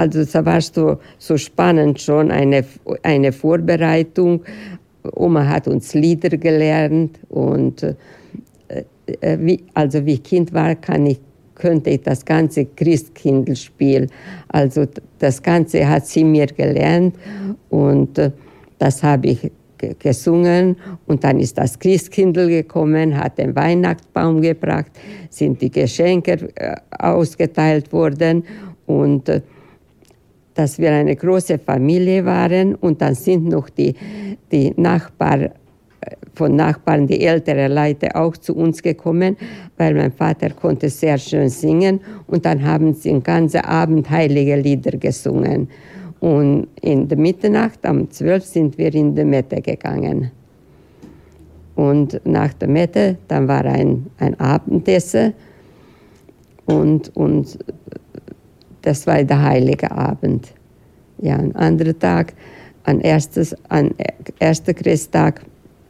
Also es war so spannend schon, eine Vorbereitung. Oma hat uns Lieder gelernt und wie ich Kind war, könnte ich das ganze Christkindlspiel, also das Ganze hat sie mir gelernt und das habe ich gesungen und dann ist das Christkindl gekommen, hat den Weihnachtsbaum gebracht, sind die Geschenke ausgeteilt worden und dass wir eine große Familie waren und dann sind noch die Nachbarn, die älteren Leute auch zu uns gekommen, weil mein Vater konnte sehr schön singen und dann haben sie den ganzen Abend heilige Lieder gesungen. Und in der Mitternacht, um 12 sind wir in die Mette gegangen. Und nach der Mette, dann war ein Abendessen und das war der heilige Abend. Ja, ein anderer Tag, an erster Christtag,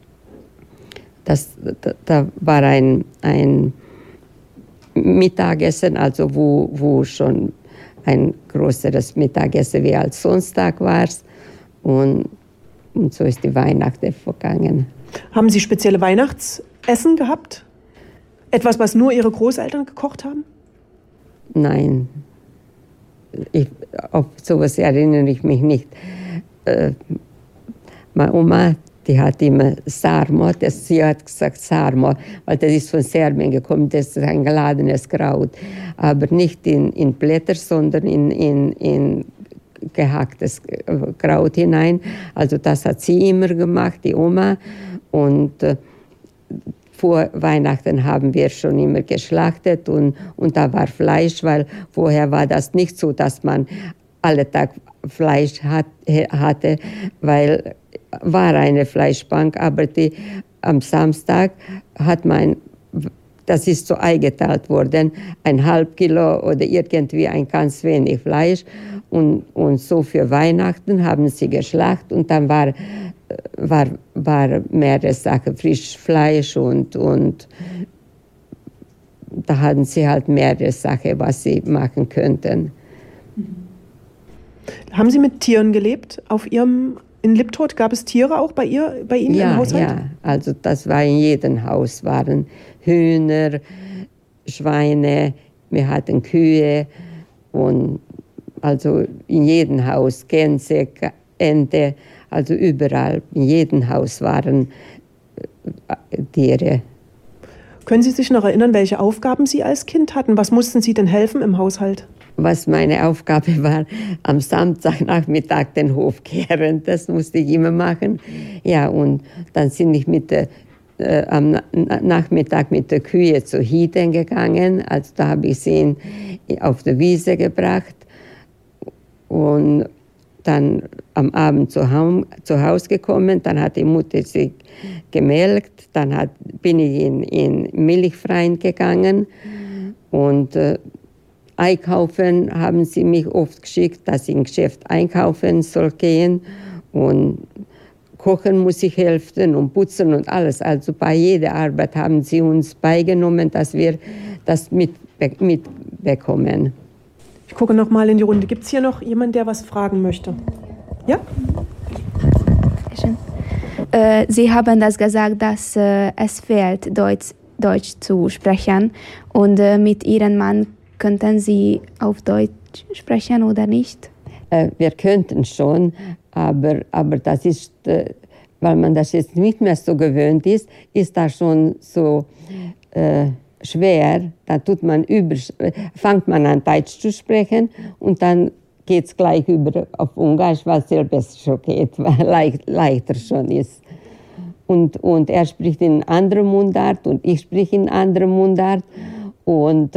da war ein Mittagessen, also wo schon ein größeres Mittagessen wie als Sonntag war. Und so ist die Weihnachten vergangen. Haben Sie spezielle Weihnachtsessen gehabt? Etwas, was nur Ihre Großeltern gekocht haben? Nein, auf sowas erinnere ich mich nicht. Meine Oma, die hat immer Sarmo, sie hat gesagt Sarmo, weil das ist von Serbien gekommen, das ist ein geladenes Kraut. Aber nicht in Blätter, sondern in gehacktes Kraut hinein. Also das hat sie immer gemacht, die Oma. Und vor Weihnachten haben wir schon immer geschlachtet und da war Fleisch, weil vorher war das nicht so, dass man alle Tag Fleisch hatte, weil war eine Fleischbank, aber am Samstag hat man, das ist so eingeteilt worden, 1/2 Kilo oder irgendwie ein ganz wenig Fleisch und so für Weihnachten haben sie geschlachtet und dann war mehrere Sachen, Frischfleisch und da hatten sie halt mehrere Sachen, was sie machen könnten. Haben Sie mit Tieren gelebt? In Liptoth gab es Tiere auch bei Ihnen im Haushalt? Ja, also das war in jedem Haus, waren Hühner, Schweine, wir hatten Kühe und also in jedem Haus Gänse, Ente, also überall, in jedem Haus waren Tiere. Können Sie sich noch erinnern, welche Aufgaben Sie als Kind hatten? Was mussten Sie denn helfen im Haushalt? Was meine Aufgabe war, am Samstagnachmittag den Hof kehren, das musste ich immer machen. Ja, und dann bin ich am Nachmittag mit der Kühe zu Hieden gegangen. Also da habe ich sie auf die Wiese gebracht und dann am Abend zu Hause gekommen. Dann hat die Mutter sich gemelkt. Dann bin ich in Milchfreien gegangen und einkaufen haben sie mich oft geschickt, dass ich im Geschäft einkaufen soll gehen und kochen muss ich helfen und putzen und alles. Also bei jeder Arbeit haben sie uns beigenommen, dass wir das mitbekommen. Ich gucke noch mal in die Runde. Gibt es hier noch jemanden, der was fragen möchte? Ja? Sie haben das gesagt, dass es fehlt, Deutsch zu sprechen und mit Ihrem Mann könnten Sie auf Deutsch sprechen oder nicht? Wir könnten schon, aber das ist, weil man das jetzt nicht mehr so gewöhnt ist das schon so schwer. Dann fängt man an Deutsch zu sprechen und dann geht es gleich über auf Ungarisch, weil es sehr besser schon geht, weil leichter schon ist. Und er spricht in anderer Mundart und ich spreche in anderer Mundart und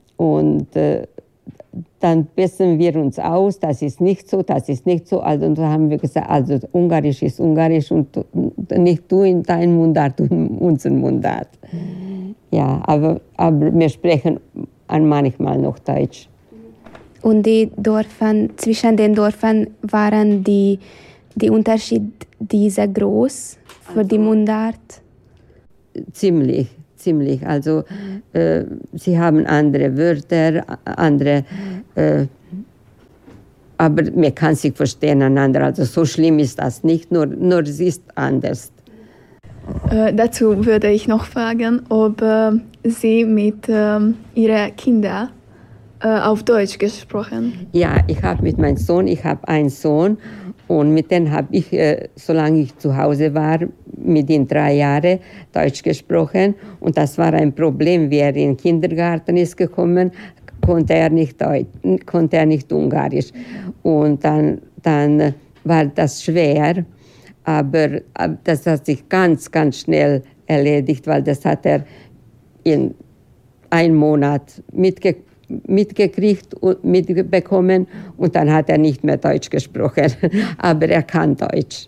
dann bessern wir uns aus, das ist nicht so. Also, und dann haben wir gesagt, also Ungarisch ist Ungarisch und nicht du in deinem Mundart und unseren Mundart. Ja, aber wir sprechen manchmal noch Deutsch. Und zwischen den Dörfern waren die Unterschiede groß für die Mundart? Ziemlich. Also sie haben andere Wörter, andere aber man kann sich verstehen einander. Also so schlimm ist das nicht, nur es ist anders. Dazu würde ich noch fragen, ob Sie mit Ihren Kindern auf Deutsch gesprochen. Ja, ich habe mit meinem Sohn, ich habe einen Sohn und mit dem habe ich, solange ich zu Hause war, mit ihm 3 Jahre Deutsch gesprochen. Und das war ein Problem, wie er in den Kindergarten ist gekommen, konnte er nicht Ungarisch. Und dann war das schwer, aber das hat sich ganz, ganz schnell erledigt, weil das hat er in einem Monat mitgekriegt und mitbekommen und dann hat er nicht mehr Deutsch gesprochen. Aber er kann Deutsch.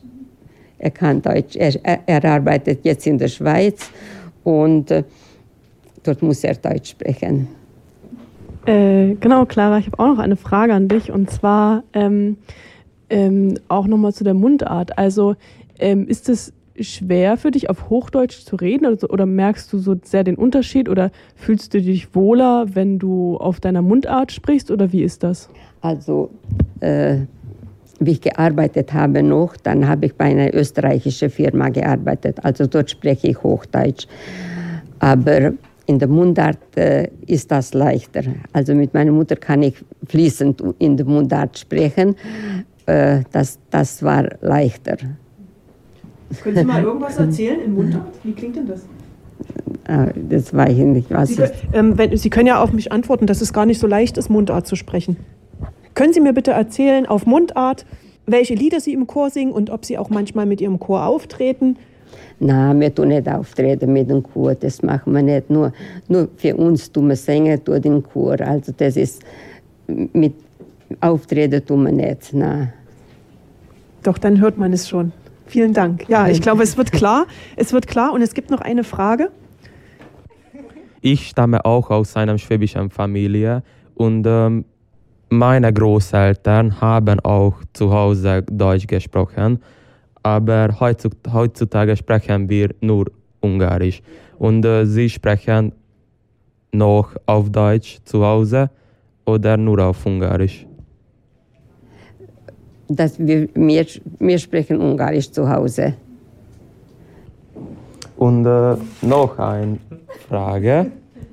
Er arbeitet jetzt in der Schweiz und dort muss er Deutsch sprechen. Genau, Clara, ich habe auch noch eine Frage an dich und zwar auch nochmal zu der Mundart. Also ist es schwer für dich, auf Hochdeutsch zu reden oder merkst du so sehr den Unterschied oder fühlst du dich wohler, wenn du auf deiner Mundart sprichst oder wie ist das? Also wie ich gearbeitet habe noch, dann habe ich bei einer österreichischen Firma gearbeitet. Also dort spreche ich Hochdeutsch. Aber in der Mundart ist das leichter. Also mit meiner Mutter kann ich fließend in der Mundart sprechen. Das war leichter. Können Sie mal irgendwas erzählen in Mundart? Wie klingt denn das? Das weiß ich nicht. Sie können ja auf mich antworten, dass es gar nicht so leicht ist, Mundart zu sprechen. Können Sie mir bitte erzählen auf Mundart, welche Lieder Sie im Chor singen und ob Sie auch manchmal mit Ihrem Chor auftreten? Nein, wir tun nicht auftreten mit dem Chor, das machen wir nicht. Nur für uns tun wir singen durch den Chor. Also das ist, mit Auftreten tun wir nicht, nein. Doch, dann hört man es schon. Vielen Dank. Ja, ich glaube, es wird klar. Es wird klar und es gibt noch eine Frage. Ich stamme auch aus einer schwäbischen Familie und meine Großeltern haben auch zu Hause Deutsch gesprochen, aber heutzutage sprechen wir nur Ungarisch. Und sie sprechen noch auf Deutsch zu Hause oder nur auf Ungarisch? Wir sprechen Ungarisch zu Hause. Und noch eine Frage.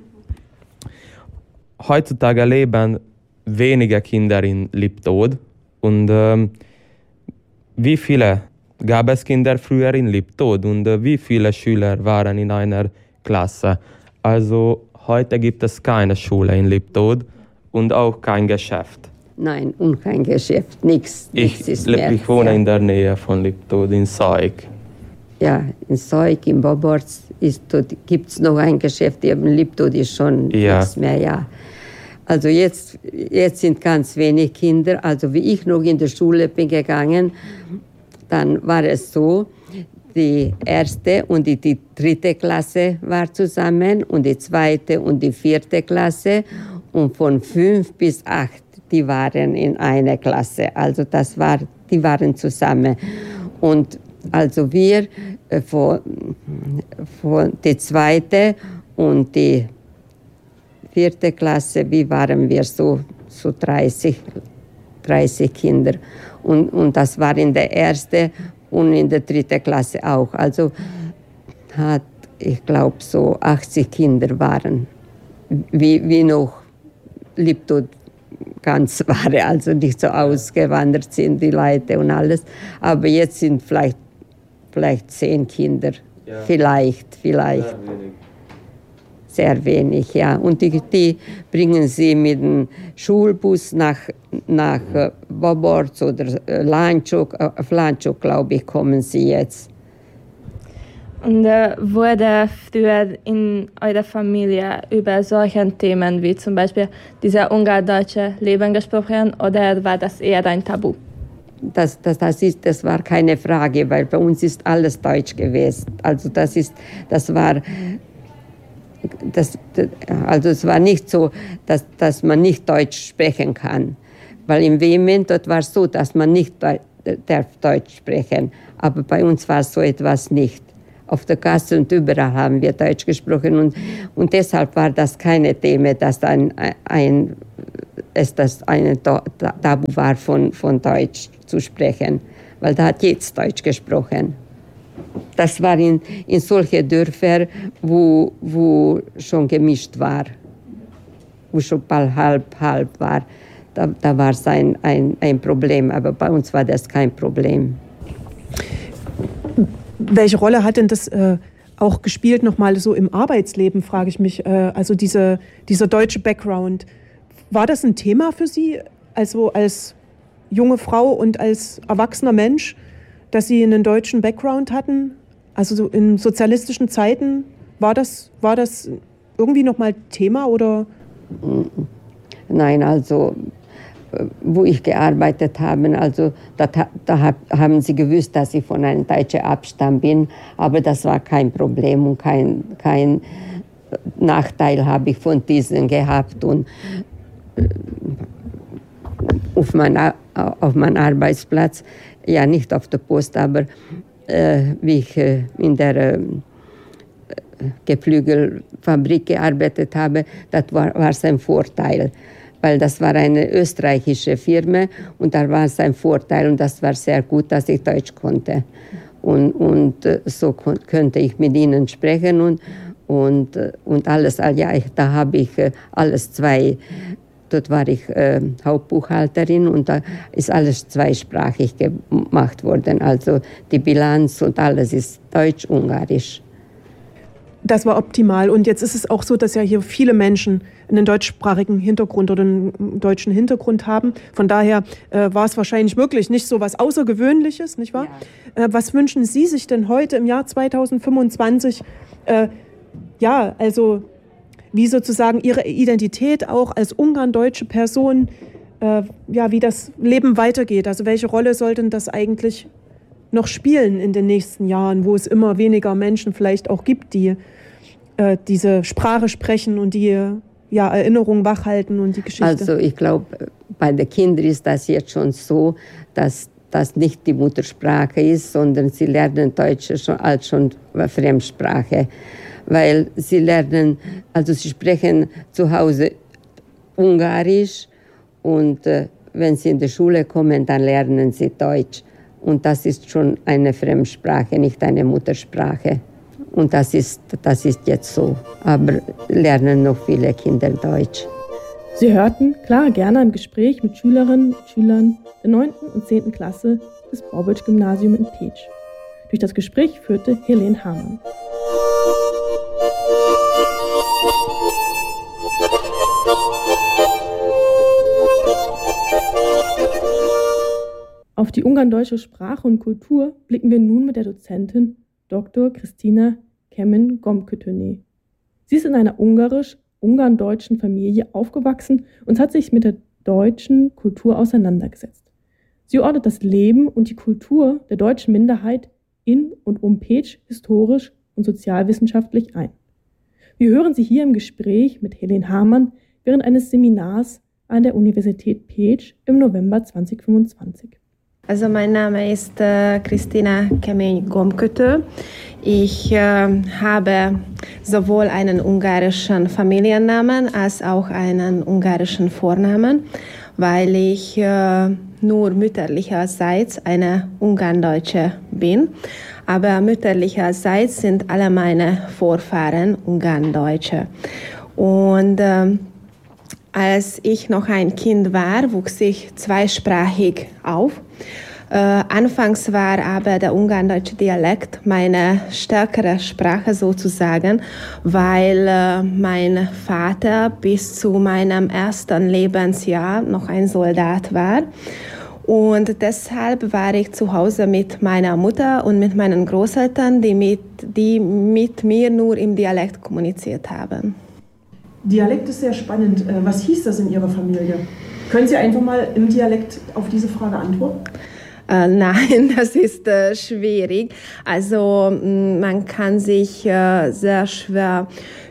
Heutzutage leben wenige Kinder in Liptod. Und wie viele gab es Kinder früher in Liptod? Und wie viele Schüler waren in einer Klasse? Also heute gibt es keine Schule in Liptod und auch kein Geschäft. Nein, und kein Geschäft, nichts ist mehr. Ich wohne in der Nähe von Liptod, in Saik. Ja, in Saik, in Boborz gibt es noch ein Geschäft, eben Liptod ist schon nichts mehr, ja. Also jetzt sind ganz wenig Kinder. Also wie ich noch in der Schule bin gegangen, dann war es so, die 1. und die 3. Klasse war zusammen und die 2. und die 4. Klasse und von 5 bis 8, die waren in einer Klasse. Also die waren zusammen. Und also wir von der 2. und die 4. Klasse, wie waren wir so 30 Kinder. Und das war in der 1. und in der 3. Klasse auch. Also ich glaube, so 80 Kinder waren, wie noch Liptod ganz war, also nicht so ausgewandert sind die Leute und alles. Aber jetzt sind vielleicht 10 Kinder, ja. Vielleicht. Sehr wenig, ja. Und die bringen sie mit dem Schulbus nach Boborz oder Lanczuk, auf Lanczuk, glaube ich, kommen sie jetzt. Und wurde früher in eurer Familie über solche Themen wie zum Beispiel dieser ungardeutsche Leben gesprochen oder war das eher ein Tabu? Das war keine Frage, weil bei uns ist alles Deutsch gewesen. Also es war nicht so, dass man nicht Deutsch sprechen kann. Weil im Vehement dort war es so, dass man nicht Deutsch sprechen darf. Aber bei uns war so etwas nicht. auf der Kasse und überall haben wir Deutsch gesprochen. Und deshalb war das keine Thema, dass ein Tabu war, von Deutsch zu sprechen. Weil da hat jetzt Deutsch gesprochen. Das war in solchen Dörfern, wo schon gemischt war, wo schon bald halb war. Da war es ein Problem, aber bei uns war das kein Problem. Welche Rolle hat denn das auch gespielt, nochmal so im Arbeitsleben, frage ich mich, also dieser deutsche Background. War das ein Thema für Sie, also als junge Frau und als erwachsener Mensch, dass Sie einen deutschen Background hatten? Also so in sozialistischen Zeiten, war das irgendwie nochmal Thema oder? Nein, also wo ich gearbeitet habe, also da haben sie gewusst, dass ich von einem deutschen Abstamm bin, aber das war kein Problem und kein Nachteil habe ich von diesen gehabt. Und auf meinem Arbeitsplatz, ja nicht auf der Post, aber wie ich in der Geflügelfabrik gearbeitet habe, das war es ein Vorteil. Weil das war eine österreichische Firma und da war es ein Vorteil und das war sehr gut, dass ich Deutsch konnte. Und so könnte ich mit ihnen sprechen und alles. Ja, da habe ich alles zwei. Dort war ich Hauptbuchhalterin und da ist alles zweisprachig gemacht worden. Also die Bilanz und alles ist Deutsch-Ungarisch. Das war optimal. Und jetzt ist es auch so, dass ja hier viele Menschen einen deutschsprachigen Hintergrund oder einen deutschen Hintergrund haben. Von daher war es wahrscheinlich wirklich nicht so was Außergewöhnliches, nicht wahr? Ja. Was wünschen Sie sich denn heute im Jahr 2025? Also wie sozusagen Ihre Identität auch als ungarndeutsche Person, wie das Leben weitergeht. Also welche Rolle sollte das eigentlich noch spielen in den nächsten Jahren, wo es immer weniger Menschen vielleicht auch gibt, die diese Sprache sprechen und die Erinnerungen wachhalten und die Geschichte? Also ich glaube, bei den Kindern ist das jetzt schon so, dass das nicht die Muttersprache ist, sondern sie lernen Deutsch als schon Fremdsprache. Weil sie sprechen zu Hause Ungarisch und wenn sie in die Schule kommen, dann lernen sie Deutsch. Und das ist schon eine Fremdsprache, nicht eine Muttersprache. Und das ist jetzt so. Aber lernen noch viele Kinder Deutsch. Sie hörten Clara Gerner im Gespräch mit Schülerinnen und Schülern der 9. und 10. Klasse des Braubitsch-Gymnasium in Pécs. Durch das Gespräch führte Helene Hamann. Auf die ungarndeutsche Sprache und Kultur blicken wir nun mit der Dozentin Dr. Christina Kemény-Gombkötőné. Sie ist in einer ungarisch-ungarndeutschen Familie aufgewachsen und hat sich mit der deutschen Kultur auseinandergesetzt. Sie ordnet das Leben und die Kultur der deutschen Minderheit in und um Pécs historisch und sozialwissenschaftlich ein. Wir hören sie hier im Gespräch mit Helene Hamann während eines Seminars an der Universität Pécs im November 2025. Also mein Name ist Christina Kemény-Gombkötő. Ich habe sowohl einen ungarischen Familiennamen als auch einen ungarischen Vornamen, weil ich nur mütterlicherseits eine Ungarndeutsche bin. Aber mütterlicherseits sind alle meine Vorfahren Ungarndeutsche. Und als ich noch ein Kind war, wuchs ich zweisprachig auf. Anfangs war aber der ungarndeutsche Dialekt meine stärkere Sprache sozusagen, weil mein Vater bis zu meinem ersten Lebensjahr noch ein Soldat war. Und deshalb war ich zu Hause mit meiner Mutter und mit meinen Großeltern, die mit mir nur im Dialekt kommuniziert haben. Dialekt ist sehr spannend. Was hieß das in Ihrer Familie? Können Sie einfach mal im Dialekt auf diese Frage antworten? Nein, das ist schwierig. Also man kann sich sehr schwer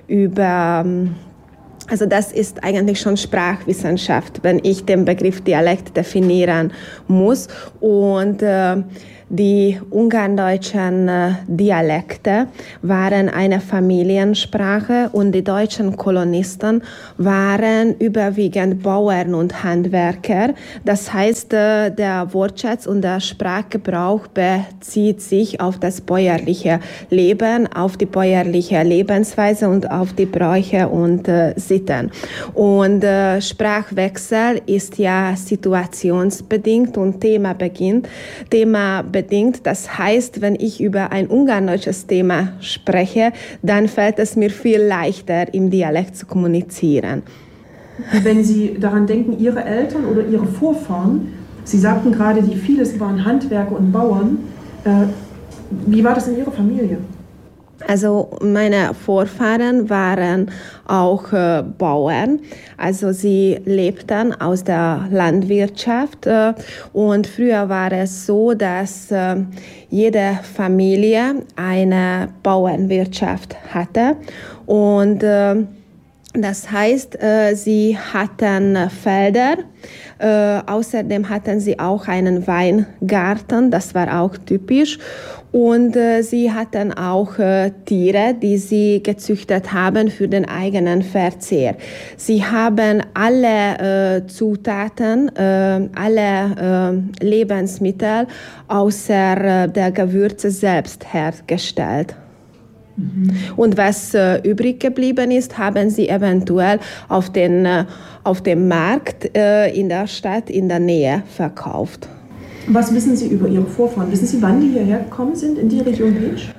also das ist eigentlich schon Sprachwissenschaft, wenn ich den Begriff Dialekt definieren muss. Und die ungarndeutschen Dialekte waren eine Familiensprache und die deutschen Kolonisten waren überwiegend Bauern und Handwerker. Das heißt, der Wortschatz und der Sprachgebrauch bezieht sich auf das bäuerliche Leben, auf die bäuerliche Lebensweise und auf die Bräuche und Sitten. Und Sprachwechsel ist ja situationsbedingt und themabedingt. Das heißt, wenn ich über ein ungarndeutsches Thema spreche, dann fällt es mir viel leichter, im Dialekt zu kommunizieren. Wenn Sie daran denken, Ihre Eltern oder Ihre Vorfahren, Sie sagten gerade, vieles waren Handwerker und Bauern. Wie war das in Ihrer Familie? Also meine Vorfahren waren auch Bauern, also sie lebten aus der Landwirtschaft und früher war es so, dass jede Familie eine Bauernwirtschaft hatte und das heißt, sie hatten Felder, außerdem hatten sie auch einen Weingarten, das war auch typisch. Und sie hatten auch Tiere, die sie gezüchtet haben für den eigenen Verzehr. Sie haben alle Zutaten, alle Lebensmittel außer der Gewürze selbst hergestellt. Und was übrig geblieben ist, haben sie eventuell auf dem Markt in der Stadt in der Nähe verkauft. Was wissen Sie über Ihre Vorfahren? Wissen Sie, wann die hierher gekommen sind, in die Region Pécs?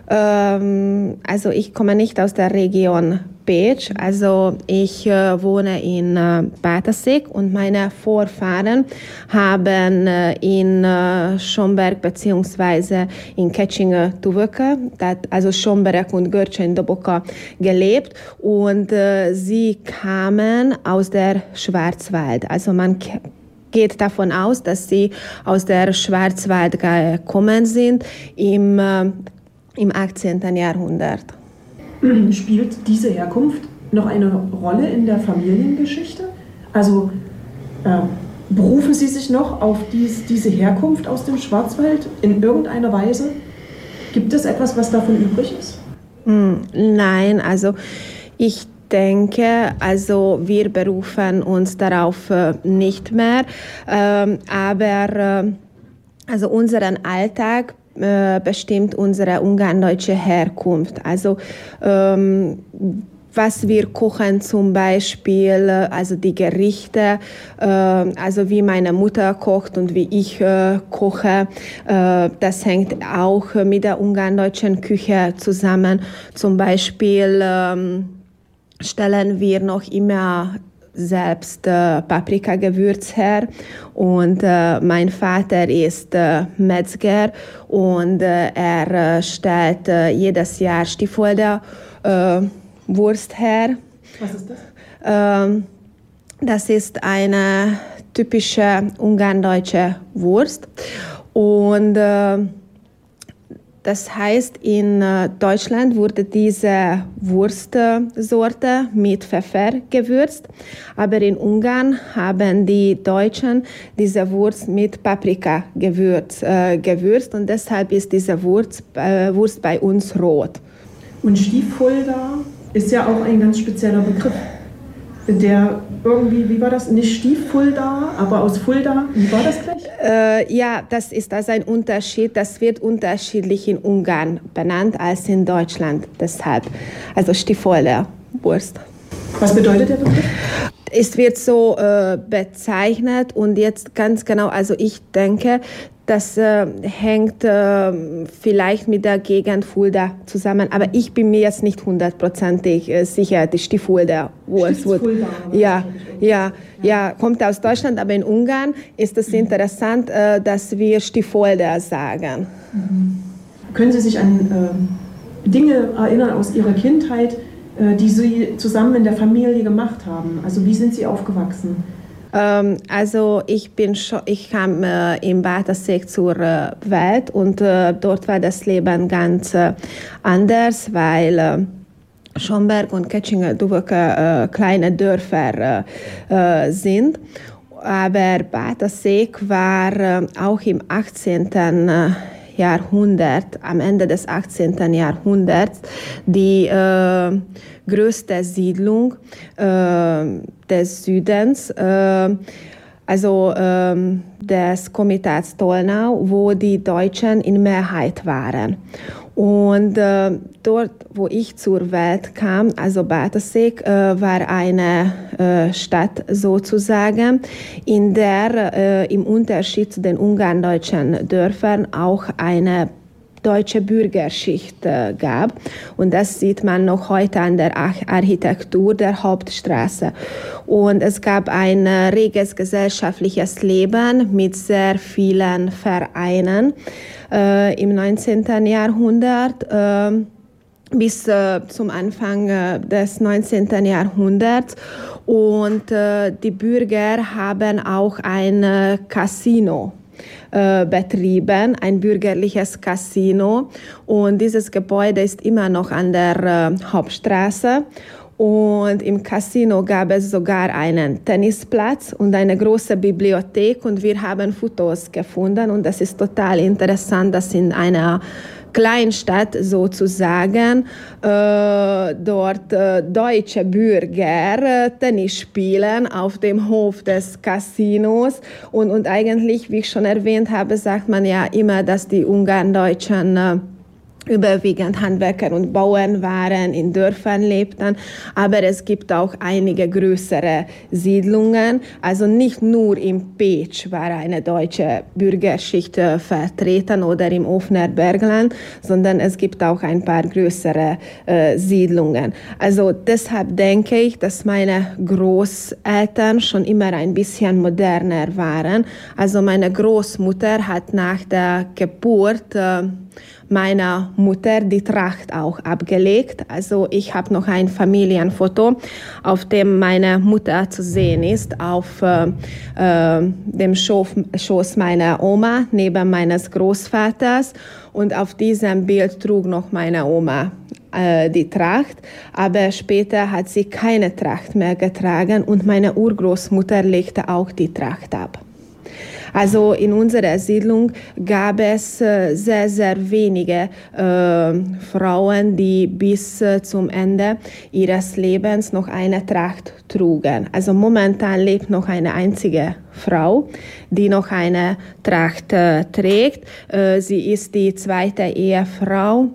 Also ich komme nicht aus der Region Pécs, also ich wohne in Bátorszék und meine Vorfahren haben in Schomberg bzw. in Kecsinge-Tuvöke, also Schomberek und Görcsöny-Doboka gelebt und sie kamen aus der Schwarzwald. Also man geht davon aus, dass sie aus der Schwarzwald gekommen sind im 18. Jahrhundert. Spielt diese Herkunft noch eine Rolle in der Familiengeschichte? Also berufen Sie sich noch auf diese Herkunft aus dem Schwarzwald in irgendeiner Weise? Gibt es etwas, was davon übrig ist? Nein, also ich denke, also wir berufen uns darauf nicht mehr, aber also unseren Alltag bestimmt unsere ungarndeutsche Herkunft. Also was wir kochen zum Beispiel, also die Gerichte, also wie meine Mutter kocht und wie ich koche, das hängt auch mit der ungarndeutschen Küche zusammen. Zum Beispiel stellen wir noch immer selbst Paprikagewürz her und mein Vater ist Metzger und er stellt jedes Jahr Stieffolder Wurst her. Was ist das? Das ist eine typische ungarndeutsche Wurst und das heißt, in Deutschland wurde diese Wurstsorte mit Pfeffer gewürzt, aber in Ungarn haben die Deutschen diese Wurst mit Paprika gewürzt und deshalb ist diese Wurst bei uns rot. Und Stieffolder ist ja auch ein ganz spezieller Begriff. Der irgendwie, wie war das? Nicht Stieffulda, aber aus Fulda. Wie war das gleich? Ja, das ist also ein Unterschied. Das wird unterschiedlich in Ungarn benannt als in Deutschland. Deshalb, also Stieffolder Wurst. Was bedeutet der Begriff? Es wird so bezeichnet und jetzt ganz genau, also ich denke, das hängt vielleicht mit der Gegend Fulda zusammen, aber ich bin mir jetzt nicht hundertprozentig sicher, die Stieffolder Wurst. Ja, kommt aus Deutschland, aber in Ungarn ist es interessant, dass wir Stieffolder sagen. Können Sie sich an Dinge erinnern aus Ihrer Kindheit, die Sie zusammen in der Familie gemacht haben? Also wie sind Sie aufgewachsen? Also ich kam in Bátorszék zur Welt und dort war das Leben ganz anders, weil Schomberg und Kecsinge-Tuvöke kleine Dörfer sind. Aber Batasek war auch im 18. Jahrhundert, am Ende des 18. Jahrhunderts, die größte Siedlung des Südens, des Komitats Tolnau, wo die Deutschen in Mehrheit waren. Und dort, wo ich zur Welt kam, also Batasek, war eine Stadt sozusagen, in der im Unterschied zu den ungarndeutschen Dörfern auch eine deutsche Bürgerschicht gab. Und das sieht man noch heute an der Architektur der Hauptstraße. Und es gab ein reges gesellschaftliches Leben mit sehr vielen Vereinen im 19. Jahrhundert. Bis zum Anfang des 19. Jahrhunderts. Und die Bürger haben auch ein Casino betrieben, ein bürgerliches Casino. Und dieses Gebäude ist immer noch an der Hauptstraße. Und im Casino gab es sogar einen Tennisplatz und eine große Bibliothek. Und wir haben Fotos gefunden. Und das ist total interessant, dass in einer Kleinstadt sozusagen dort deutsche Bürger Tennis spielen auf dem Hof des Casinos. Und eigentlich, wie ich schon erwähnt habe, sagt man ja immer, dass die Ungarndeutschen überwiegend Handwerker und Bauern waren, in Dörfern lebten, aber es gibt auch einige größere Siedlungen. Also nicht nur im Pécs war eine deutsche Bürgerschicht vertreten oder im Ofner Bergland, sondern es gibt auch ein paar größere Siedlungen. Also deshalb denke ich, dass meine Großeltern schon immer ein bisschen moderner waren. Also meine Großmutter hat nach der Geburt meiner Mutter die Tracht auch abgelegt. Also ich habe noch ein Familienfoto, auf dem meine Mutter zu sehen ist, auf dem Schoß meiner Oma, neben meines Großvaters. Und auf diesem Bild trug noch meine Oma die Tracht, aber später hat sie keine Tracht mehr getragen und meine Urgroßmutter legte auch die Tracht ab. Also in unserer Siedlung gab es sehr, sehr wenige Frauen, die bis zum Ende ihres Lebens noch eine Tracht trugen. Also momentan lebt noch eine einzige Frau, die noch eine Tracht trägt. Sie ist die zweite Ehefrau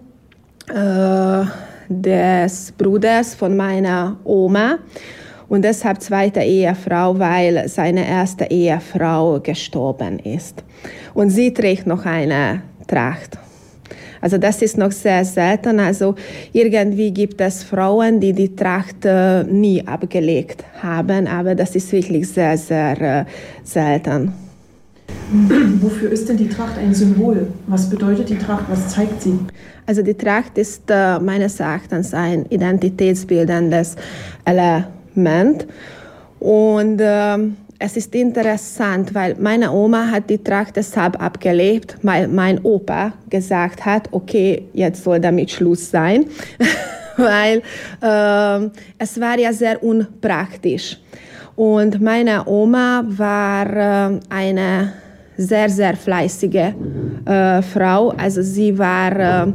des Bruders von meiner Oma. Und deshalb zweite Ehefrau, weil seine erste Ehefrau gestorben ist. Und sie trägt noch eine Tracht. Also das ist noch sehr selten. Also irgendwie gibt es Frauen, die die Tracht nie abgelegt haben, aber das ist wirklich sehr, sehr selten. Wofür ist denn die Tracht ein Symbol? Was bedeutet die Tracht? Was zeigt sie? Also die Tracht ist meines Erachtens ein identitätsbildendes Element. Und es ist interessant, weil meine Oma hat die Tracht deshalb abgelegt, weil mein Opa gesagt hat, okay, jetzt soll damit Schluss sein, weil es war ja sehr unpraktisch. Und meine Oma war eine sehr, sehr fleißige Frau. Also sie war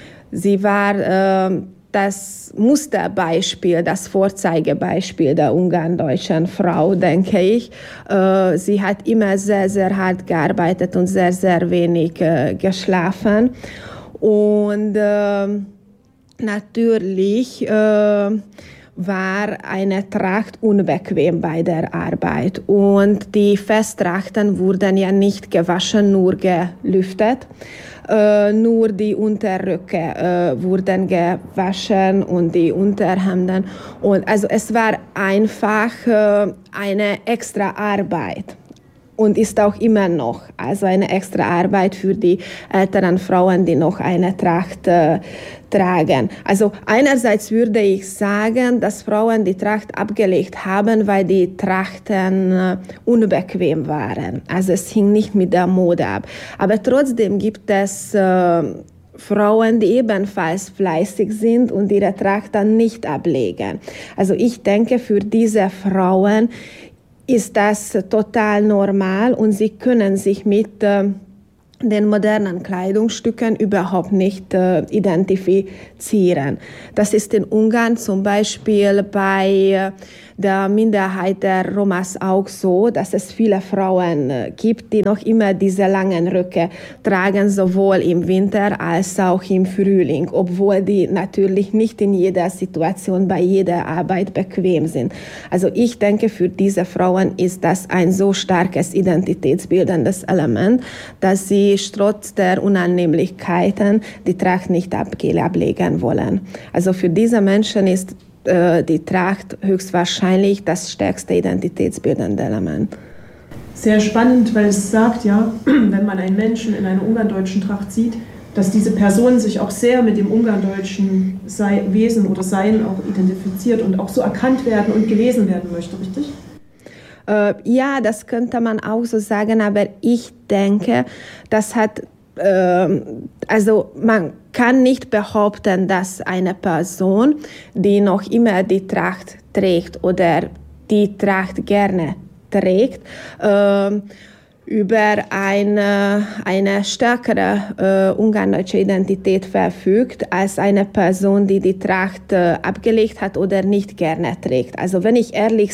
das Musterbeispiel, das Vorzeigebeispiel der ungarndeutschen Frau, denke ich. Sie hat immer sehr, sehr hart gearbeitet und sehr, sehr wenig geschlafen. Und natürlich war eine Tracht unbequem bei der Arbeit. Und die Festtrachten wurden ja nicht gewaschen, nur gelüftet. Nur die Unterröcke wurden gewaschen und die Unterhemden. Und also es war einfach eine extra Arbeit. Und ist auch immer noch also eine extra Arbeit für die älteren Frauen, die noch eine Tracht tragen. Also einerseits würde ich sagen, dass Frauen die Tracht abgelegt haben, weil die Trachten unbequem waren. Also es hing nicht mit der Mode ab. Aber trotzdem gibt es Frauen, die ebenfalls fleißig sind und ihre Tracht dann nicht ablegen. Also ich denke, für diese Frauen ist das total normal und sie können sich mit den modernen Kleidungsstücken überhaupt nicht identifizieren. Das ist in Ungarn zum Beispiel bei der Minderheit der Romas auch so, dass es viele Frauen gibt, die noch immer diese langen Röcke tragen, sowohl im Winter als auch im Frühling, obwohl die natürlich nicht in jeder Situation, bei jeder Arbeit bequem sind. Also ich denke, für diese Frauen ist das ein so starkes identitätsbildendes Element, dass sie trotz der Unannehmlichkeiten die Tracht nicht ablegen wollen. Also für diese Menschen ist die Tracht höchstwahrscheinlich das stärkste identitätsbildende Element. Sehr spannend, weil es sagt ja, wenn man einen Menschen in einer ungarndeutschen Tracht sieht, dass diese Person sich auch sehr mit dem ungarndeutschen Wesen oder Sein auch identifiziert und auch so erkannt werden und gelesen werden möchte, richtig? Ja, das könnte man auch so sagen, aber ich denke, das hat also man kann nicht behaupten, dass eine Person, die noch immer die Tracht trägt oder die Tracht gerne trägt, über eine stärkere ungarndeutsche Identität verfügt als eine Person, die die Tracht abgelegt hat oder nicht gerne trägt. Also wenn ich ehrlich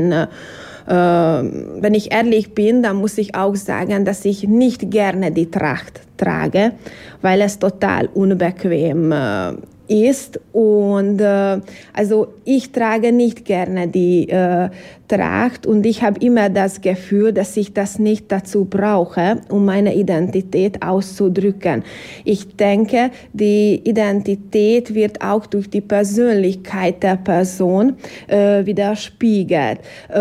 bin, dann muss ich auch sagen, dass ich nicht gerne die Tracht trage, weil es total unbequem ist. Und also ich trage nicht gerne die Tracht und ich habe immer das Gefühl, dass ich das nicht dazu brauche, um meine Identität auszudrücken. Ich denke, die Identität wird auch durch die Persönlichkeit der Person widerspiegelt.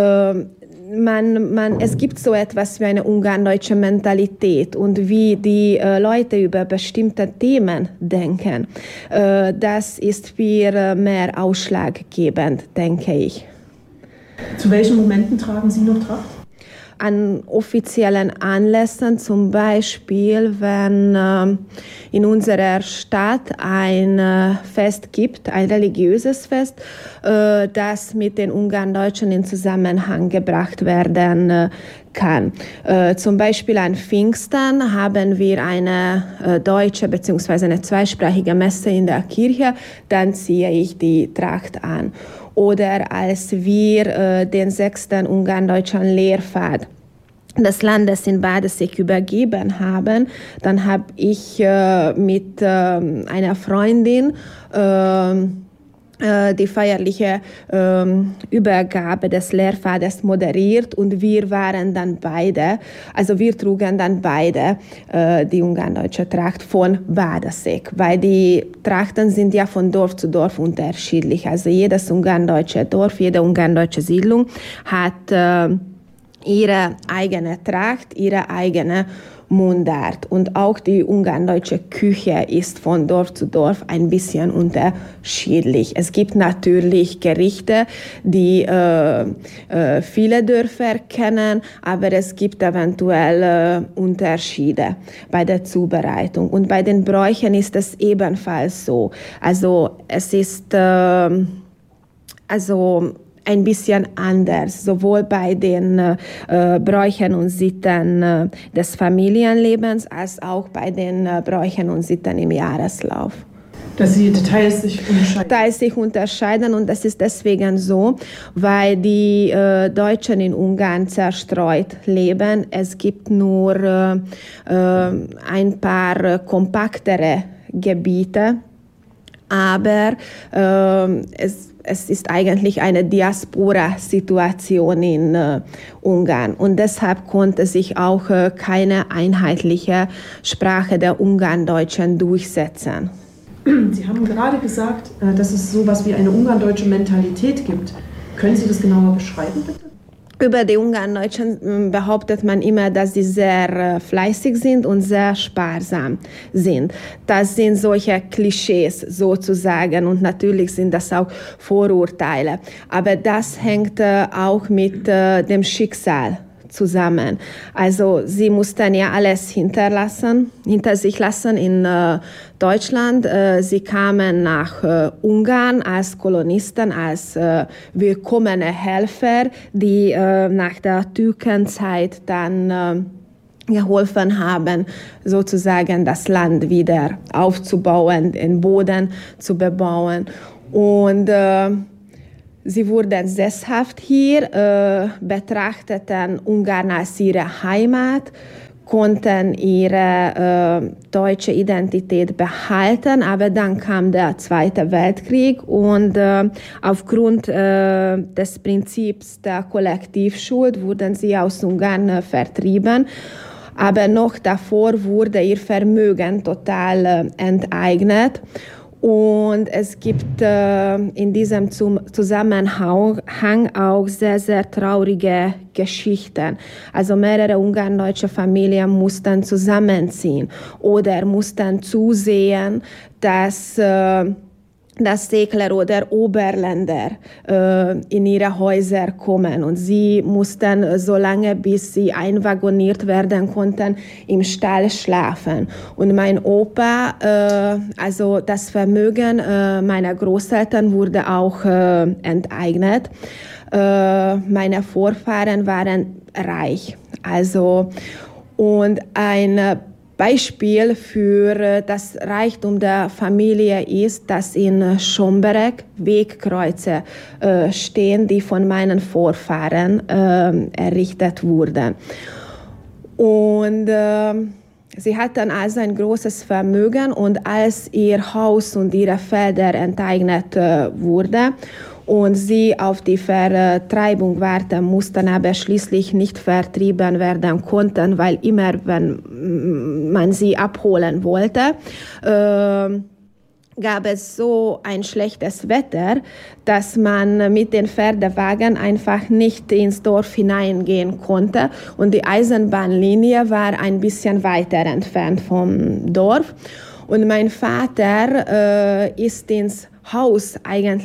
Es gibt so etwas wie eine ungarndeutsche Mentalität und wie die Leute über bestimmte Themen denken. Das ist viel mehr ausschlaggebend, denke ich. Zu welchen Momenten tragen Sie noch Tracht? An offiziellen Anlässen, zum Beispiel, wenn in unserer Stadt ein Fest gibt, ein religiöses Fest, das mit den Ungarndeutschen in Zusammenhang gebracht werden kann. Zum Beispiel an Pfingsten haben wir eine deutsche bzw. eine zweisprachige Messe in der Kirche, dann ziehe ich die Tracht an. Oder als wir den 6. ungarndeutschen Lehrpfad des Landes in Badesek übergeben haben, dann habe ich mit einer Freundin die feierliche Übergabe des Lehrpfades moderiert und wir waren dann beide, also wir trugen dann beide die ungarndeutsche Tracht von Badesek, weil die Trachten sind ja von Dorf zu Dorf unterschiedlich. Also jedes ungarndeutsche Dorf, jede ungarndeutsche Siedlung hat ihre eigene Tracht, ihre eigene Mundart. Und auch die ungarndeutsche Küche ist von Dorf zu Dorf ein bisschen unterschiedlich. Es gibt natürlich Gerichte, die viele Dörfer kennen, aber es gibt eventuell Unterschiede bei der Zubereitung. Und bei den Bräuchen ist es ebenfalls so. Also es ist ein bisschen anders, sowohl bei den Bräuchen und Sitten des Familienlebens als auch bei den Bräuchen und Sitten im Jahreslauf. Dass die Details sich unterscheiden und das ist deswegen so, weil die Deutschen in Ungarn zerstreut leben. Es gibt nur ein paar kompaktere Gebiete, aber es ist eigentlich eine Diaspora-Situation in Ungarn und deshalb konnte sich auch keine einheitliche Sprache der Ungarndeutschen durchsetzen. Sie haben gerade gesagt, dass es so etwas wie eine ungarndeutsche Mentalität gibt. Können Sie das genauer beschreiben, bitte? Über die Ungarndeutschen behauptet man immer, dass sie sehr fleißig sind und sehr sparsam sind. Das sind solche Klischees sozusagen und natürlich sind das auch Vorurteile. Aber das hängt auch mit dem Schicksal zusammen. Also sie mussten ja alles hinter sich lassen in Deutschland. Sie kamen nach Ungarn als Kolonisten, als willkommene Helfer, die nach der Türkenzeit dann geholfen haben, sozusagen das Land wieder aufzubauen, den Boden zu bebauen. Und sie wurden sesshaft hier, betrachteten Ungarn als ihre Heimat, konnten ihre deutsche Identität behalten, aber dann kam der Zweite Weltkrieg und aufgrund des Prinzips der Kollektivschuld wurden sie aus Ungarn vertrieben. Aber noch davor wurde ihr Vermögen total enteignet. Und es gibt in diesem Zusammenhang auch sehr, sehr traurige Geschichten. Also mehrere ungarn-deutsche Familien mussten zusammenziehen oder mussten zusehen, dass Segler oder Oberländer in ihre Häuser kommen. Und sie mussten so lange, bis sie einwagoniert werden konnten, im Stall schlafen. Und mein Opa, also das Vermögen meiner Großeltern wurde auch enteignet. Meine Vorfahren waren reich. Also, und ein Beispiel für das Reichtum der Familie ist, dass in Schomberg Wegkreuze stehen, die von meinen Vorfahren errichtet wurden. Und sie hatten also ein großes Vermögen, und als ihr Haus und ihre Felder enteignet wurde und sie auf die Vertreibung warten mussten, aber schließlich nicht vertrieben werden konnten, weil immer, wenn man sie abholen wollte, gab es so ein schlechtes Wetter, dass man mit den Pferdewagen einfach nicht ins Dorf hineingehen konnte. Und die Eisenbahnlinie war ein bisschen weiter entfernt vom Dorf. Und mein Vater ist ins Haus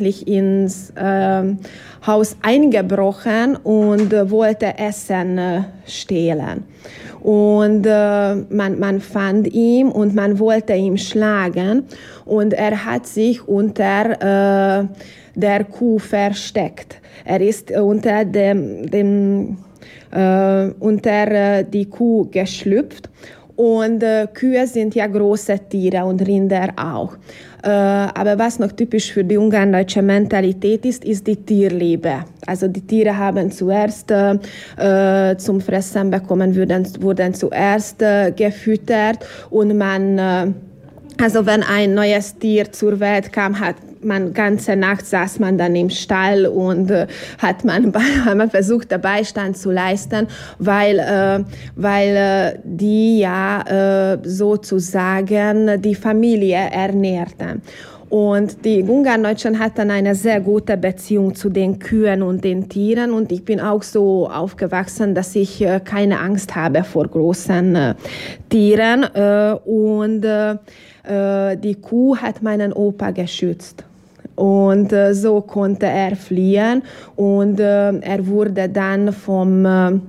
eingebrochen und wollte Essen stehlen. Und man fand ihn und man wollte ihn schlagen, und er hat sich unter der Kuh versteckt. Er ist unter die Kuh geschlüpft. Und Kühe sind ja große Tiere und Rinder auch. Aber was noch typisch für die ungarn-deutsche Mentalität ist, ist die Tierliebe. Also die Tiere haben zuerst zum Fressen bekommen, wurden zuerst gefüttert, und also wenn ein neues Tier zur Welt kam, hat man ganze Nacht saß man dann im Stall und hat man versucht, Beistand zu leisten, weil die ja sozusagen die Familie ernährten. Und die Ungarn-Deutschen hatten eine sehr gute Beziehung zu den Kühen und den Tieren, und ich bin auch so aufgewachsen, dass ich keine Angst habe vor großen Tieren, und die Kuh hat meinen Opa geschützt. Und so konnte er fliehen, und er wurde dann von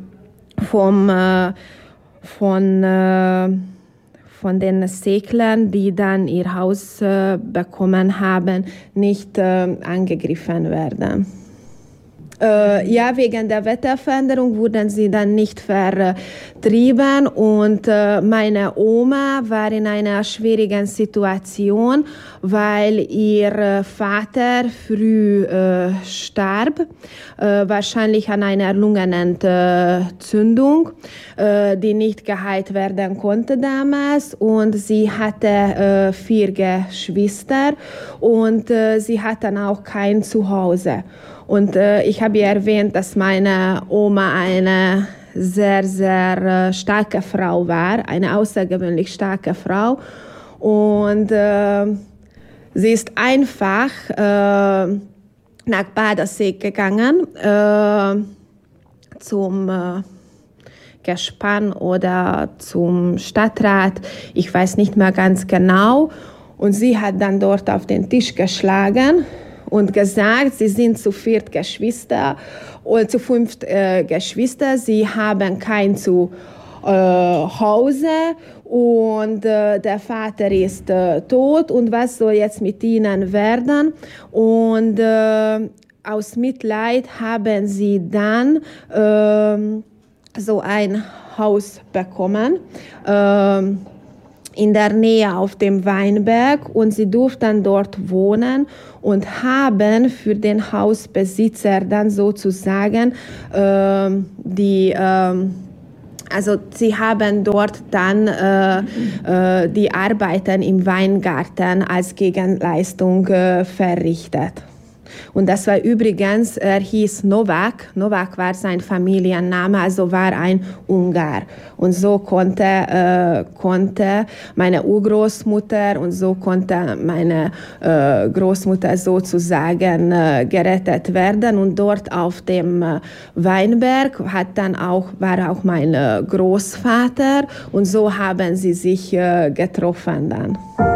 den Seglern, die dann ihr Haus bekommen haben, nicht angegriffen werden. Ja, wegen der Wetterveränderung wurden sie dann nicht vertrieben, und meine Oma war in einer schwierigen Situation, weil ihr Vater früh starb, wahrscheinlich an einer Lungenentzündung, die nicht geheilt werden konnte damals, und sie hatte 4 Geschwister, und sie hatten auch kein Zuhause. Und ich habe ja erwähnt, dass meine Oma eine sehr, sehr starke Frau war, eine außergewöhnlich starke Frau. Und sie ist einfach nach Badasee gegangen, zum Gespann oder zum Stadtrat, ich weiß nicht mehr ganz genau. Und sie hat dann dort auf den Tisch geschlagen. und gesagt, sie sind zu 4 Geschwister oder zu 5 Geschwister. Sie haben kein Zuhause und der Vater ist tot und was soll jetzt mit ihnen werden? Und aus Mitleid haben sie dann so ein Haus bekommen in der Nähe auf dem Weinberg und sie durften dort wohnen und haben für den Hausbesitzer dann sozusagen also sie haben dort dann die Arbeiten im Weingarten als Gegenleistung verrichtet. Und das war übrigens, er hieß Novak. Novak war sein Familienname, also war ein Ungar. Und so konnte meine Urgroßmutter und so konnte meine Großmutter sozusagen gerettet werden. Und dort auf dem Weinberg war auch mein Großvater. Und so haben sie sich getroffen dann.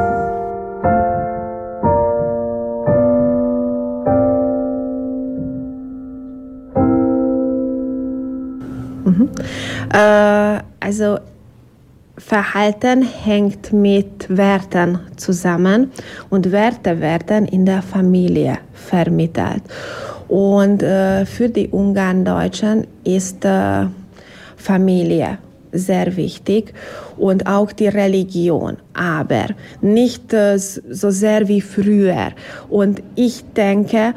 Also Verhalten hängt mit Werten zusammen und Werte werden in der Familie vermittelt. Und für die Ungarn-Deutschen ist Familie sehr wichtig und auch die Religion, aber nicht so sehr wie früher. Und ich denke,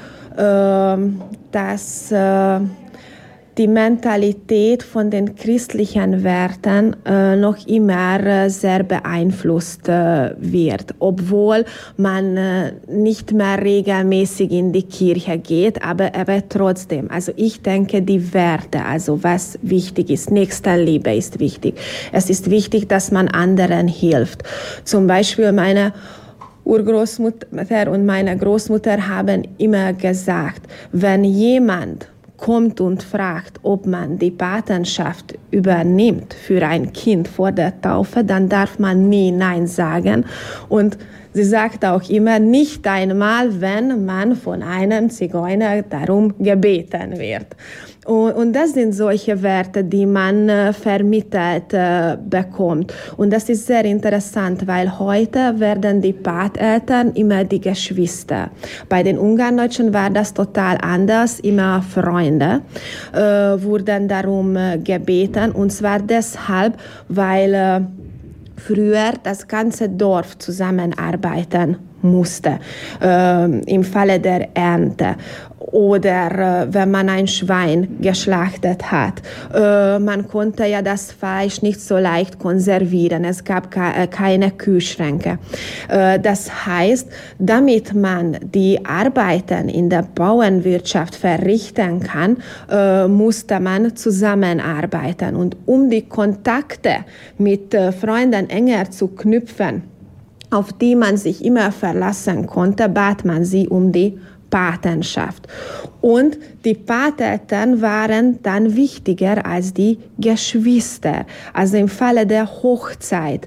dass die Mentalität von den christlichen Werten noch immer sehr beeinflusst wird, obwohl man nicht mehr regelmäßig in die Kirche geht, aber trotzdem. Also ich denke, die Werte, also was wichtig ist, Nächstenliebe ist wichtig. Es ist wichtig, dass man anderen hilft. Zum Beispiel meine Urgroßmutter und meine Großmutter haben immer gesagt, wenn jemand kommt und fragt, ob man die Patenschaft übernimmt für ein Kind vor der Taufe, dann darf man nie Nein sagen. Und sie sagt auch immer, nicht einmal, wenn man von einem Zigeuner darum gebeten wird. Und das sind solche Werte, die man vermittelt bekommt. Und das ist sehr interessant, weil heute werden die Pateltern immer die Geschwister. Bei den Ungarndeutschen war das total anders. Immer Freunde wurden darum gebeten. Und zwar deshalb, weil früher das ganze Dorf zusammenarbeiten musste, im Falle der Ernte. Oder wenn man ein Schwein geschlachtet hat. Man konnte ja das Fleisch nicht so leicht konservieren. Es gab keine Kühlschränke. Das heißt, damit man die Arbeiten in der Bauernwirtschaft verrichten kann, musste man zusammenarbeiten. Und um die Kontakte mit Freunden enger zu knüpfen, auf die man sich immer verlassen konnte, bat man sie um die Patenschaft. Und die Pateltern waren dann wichtiger als die Geschwister. Also im Falle der Hochzeit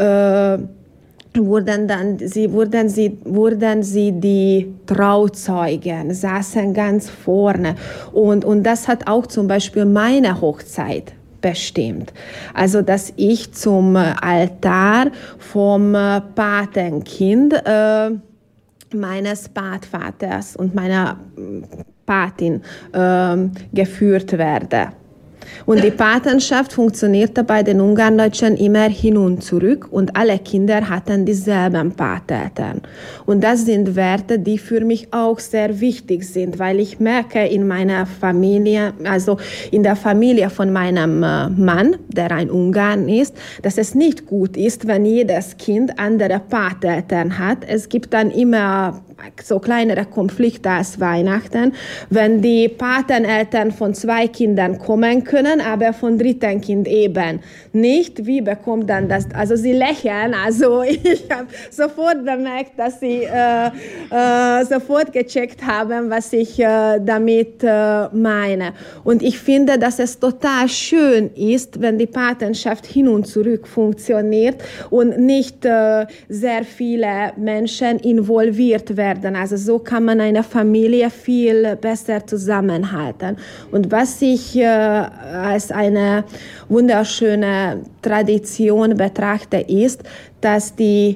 wurden sie die Trauzeugen, saßen ganz vorne. Und das hat auch zum Beispiel meine Hochzeit bestimmt. Also, dass ich zum Altar vom Patenkind meines Patvaters und meiner Patin geführt werde. Und die Patenschaft funktionierte bei den Ungarndeutschen immer hin und zurück und alle Kinder hatten dieselben Pateltern. Und das sind Werte, die für mich auch sehr wichtig sind, weil ich merke in meiner Familie, also in der Familie von meinem Mann, der ein Ungarn ist, dass es nicht gut ist, wenn jedes Kind andere Pateltern hat. Es gibt dann immer so kleinere Konflikte als Weihnachten, wenn die Pateneltern von 2 Kindern kommen können, aber von dritten Kind eben nicht. Wie bekommt dann das? Also sie lächeln, also ich habe sofort bemerkt, dass sie sofort gecheckt haben, was ich damit meine. Und ich finde, dass es total schön ist, wenn die Patenschaft hin und zurück funktioniert und nicht sehr viele Menschen involviert werden werden. Also so kann man eine Familie viel besser zusammenhalten. Und was ich als eine wunderschöne Tradition betrachte, ist, dass die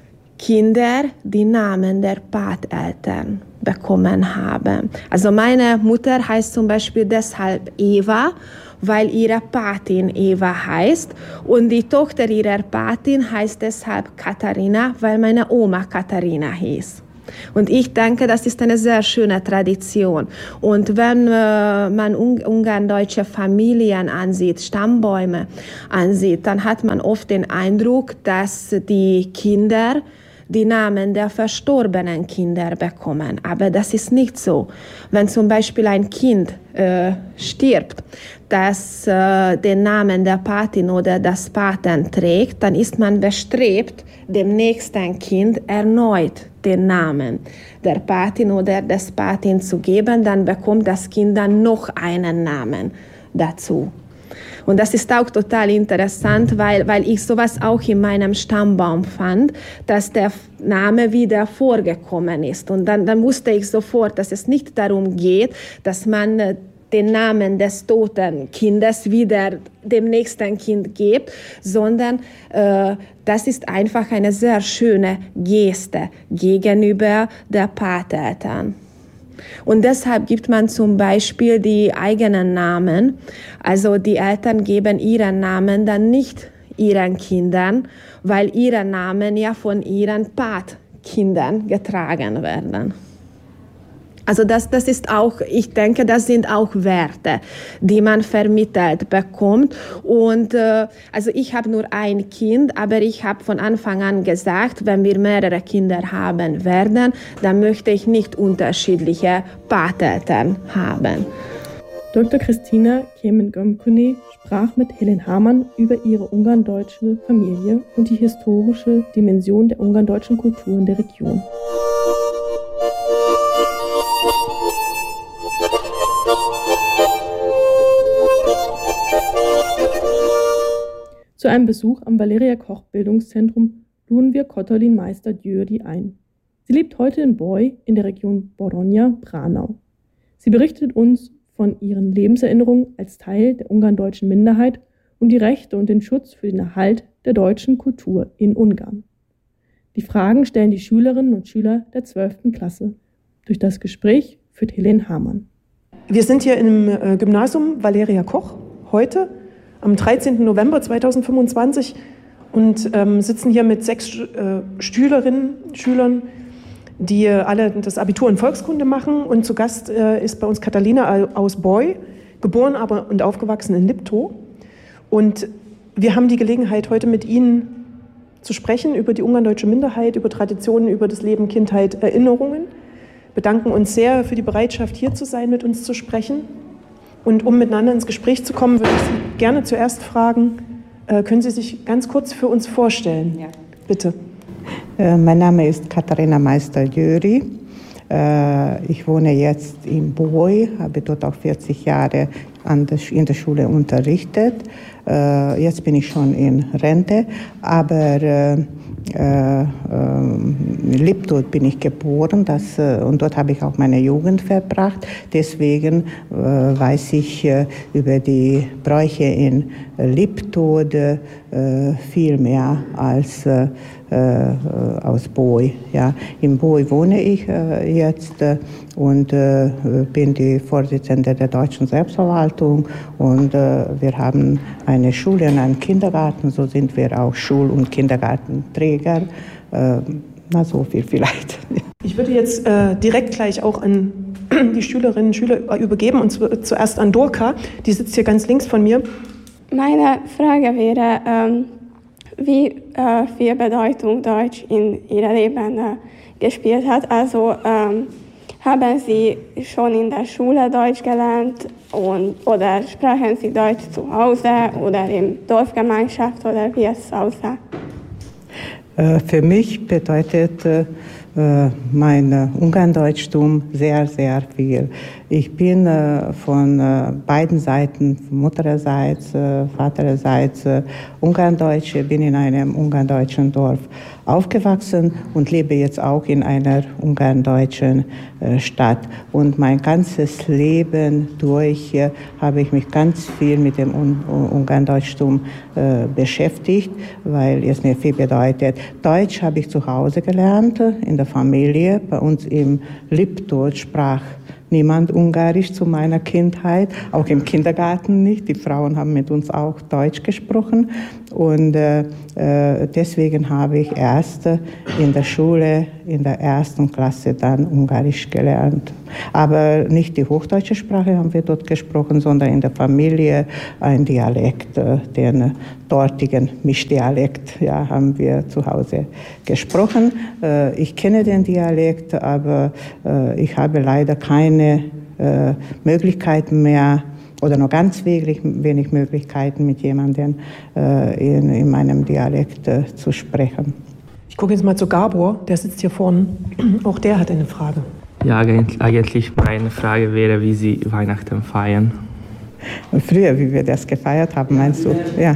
Kinder die Namen der Pateltern bekommen haben. Also meine Mutter heißt zum Beispiel deshalb Eva, weil ihre Patin Eva heißt, und die Tochter ihrer Patin heißt deshalb Katharina, weil meine Oma Katharina hieß. Und ich denke, das ist eine sehr schöne Tradition. Und wenn man ungarn-deutsche Familien ansieht, Stammbäume ansieht, dann hat man oft den Eindruck, dass die Kinder die Namen der verstorbenen Kinder bekommen. Aber das ist nicht so. Wenn zum Beispiel ein Kind stirbt, das den Namen der Patin oder des Paten trägt, dann ist man bestrebt, dem nächsten Kind erneut den Namen der Patin oder des Patin zu geben. Dann bekommt das Kind dann noch einen Namen dazu. Und das ist auch total interessant, weil ich sowas auch in meinem Stammbaum fand, dass der Name wieder vorgekommen ist. Und dann wusste ich sofort, dass es nicht darum geht, dass man den Namen des toten Kindes wieder dem nächsten Kind gibt, sondern das ist einfach eine sehr schöne Geste gegenüber der Pateltern. Und deshalb gibt man zum Beispiel die eigenen Namen. Also die Eltern geben ihren Namen dann nicht ihren Kindern, weil ihre Namen ja von ihren Patkindern getragen werden. Also das ist auch, ich denke, das sind auch Werte, die man vermittelt bekommt. Und also ich habe nur ein Kind, aber ich habe von Anfang an gesagt, wenn wir mehrere Kinder haben werden, dann möchte ich nicht unterschiedliche Pateltern haben. Dr. Christina Kemen-Gömköny sprach mit Helen Hamann über ihre ungarn-deutsche Familie und die historische Dimension der ungarn-deutschen Kultur in der Region. Zu einem Besuch am Valeria-Koch-Bildungszentrum luden wir Katalin Meister-Győri ein. Sie lebt heute in Boj in der Region Boronia-Braunau. Sie berichtet uns von ihren Lebenserinnerungen als Teil der ungarn-deutschen Minderheit und die Rechte und den Schutz für den Erhalt der deutschen Kultur in Ungarn. Die Fragen stellen die Schülerinnen und Schüler der 12. Klasse. Durch das Gespräch führt Helen Hamann. Wir sind hier im Gymnasium Valeria Koch heute am 13. November 2025 und sitzen hier mit 6 Schülerinnen, Schülern, die alle das Abitur in Volkskunde machen. Und zu Gast ist bei uns Katalina aus Boj, geboren aber und aufgewachsen in Liptow. Und wir haben die Gelegenheit, heute mit Ihnen zu sprechen über die ungarn-deutsche Minderheit, über Traditionen, über das Leben, Kindheit, Erinnerungen. Bedanken uns sehr für die Bereitschaft, hier zu sein, mit uns zu sprechen. Und um miteinander ins Gespräch zu kommen, würde ich Sie gerne zuerst fragen, können Sie sich ganz kurz für uns vorstellen? Ja. Bitte. Mein Name ist Katharina Meister-Győri. Ich wohne jetzt in Boj, habe dort auch 40 Jahre in der Schule unterrichtet. Jetzt bin ich schon in Rente, aber in Liptow bin ich geboren und dort habe ich auch meine Jugend verbracht. Deswegen weiß ich über die Bräuche in Liptow viel mehr als aus Boj. Ja. In Boj wohne ich jetzt und bin die Vorsitzende der deutschen Selbstverwaltung und wir haben eine Schule und einen Kindergarten, so sind wir auch Schul- und Kindergartenträger. Na, so viel vielleicht. Ich würde jetzt direkt gleich auch an die Schülerinnen und Schüler übergeben und zuerst an Dorka, die sitzt hier ganz links von mir. Meine Frage wäre, wie viel Bedeutung Deutsch in Ihrem Leben gespielt hat. Also haben Sie schon in der Schule Deutsch gelernt oder sprechen Sie Deutsch zu Hause oder in Dorfgemeinschaft oder wie es aussah? Für mich bedeutet mein Ungarndeutschtum sehr, sehr viel. Ich bin von beiden Seiten, Muttererseits, Vatererseits, Ungarndeutsche, bin in einem ungarndeutschen Dorf aufgewachsen und lebe jetzt auch in einer ungarndeutschen Stadt. Und mein ganzes Leben durch habe ich mich ganz viel mit dem Ungarndeutschtum beschäftigt, weil es mir viel bedeutet. Deutsch habe ich zu Hause gelernt, in der Familie. Bei uns im Liptod sprach niemand Ungarisch zu meiner Kindheit, auch im Kindergarten nicht. Die Frauen haben mit uns auch Deutsch gesprochen und deswegen habe ich erst in der Schule, in der 1. Klasse dann Ungarisch gelernt. Aber nicht die hochdeutsche Sprache haben wir dort gesprochen, sondern in der Familie ein Dialekt, den dortigen Mischdialekt, ja, haben wir zu Hause gesprochen. Ich kenne den Dialekt, aber ich habe leider keine Möglichkeiten mehr oder nur ganz wenig Möglichkeiten, mit jemandem in meinem Dialekt zu sprechen. Ich gucke jetzt mal zu Gabor, der sitzt hier vorne. Auch der hat eine Frage. Ja, eigentlich meine Frage wäre, wie Sie Weihnachten feiern. Früher, wie wir das gefeiert haben, meinst du? Ja.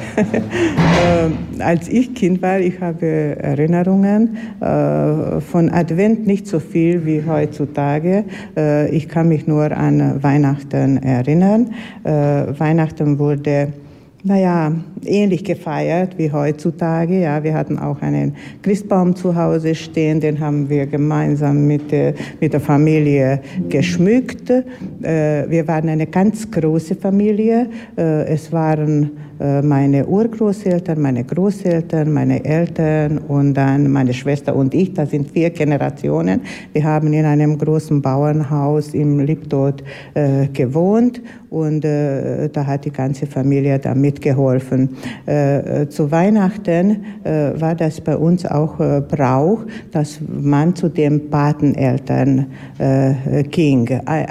Als ich Kind war, ich habe Erinnerungen von Advent nicht so viel wie heutzutage. Ich kann mich nur an Weihnachten erinnern. Weihnachten wurde ähnlich gefeiert wie heutzutage. Ja, wir hatten auch einen Christbaum zu Hause stehen, den haben wir gemeinsam mit der Familie geschmückt. Wir waren eine ganz große Familie. Es waren meine Urgroßeltern, meine Großeltern, meine Eltern und dann meine Schwester und ich. Das sind 4 Generationen. Wir haben in einem großen Bauernhaus im Liptod gewohnt und da hat die ganze Familie da mitgeholfen. Zu Weihnachten war das bei uns auch Brauch, dass man zu den Pateneltern ging.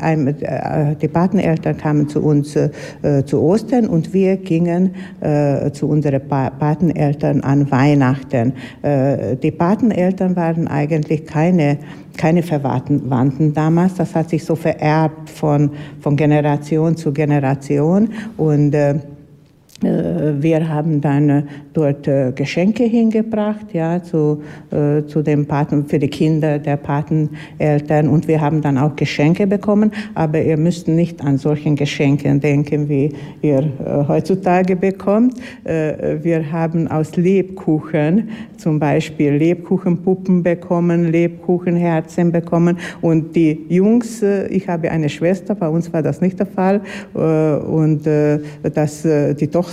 Die Pateneltern kamen zu uns zu Ostern und wir gingen zu unseren Pateneltern an Weihnachten. Die Pateneltern waren eigentlich keine Verwandten damals. Das hat sich so vererbt von Generation zu Generation und wir haben dann dort Geschenke hingebracht, ja, zu den für die Kinder der Pateneltern und wir haben dann auch Geschenke bekommen, aber ihr müsst nicht an solchen Geschenken denken, wie ihr heutzutage bekommt. Wir haben aus Lebkuchen zum Beispiel Lebkuchenpuppen bekommen, Lebkuchenherzen bekommen und die Jungs, ich habe eine Schwester, bei uns war das nicht der Fall und die Tochter